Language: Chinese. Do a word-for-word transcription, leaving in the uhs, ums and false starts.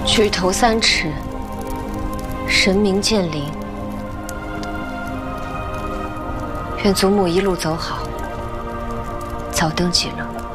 举头三尺，神明见灵。愿祖母一路走好，早登极乐。